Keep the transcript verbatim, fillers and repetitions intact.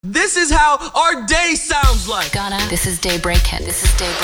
This is how our day sounds like. Ghana, this is Daybreak. This is Daybreak.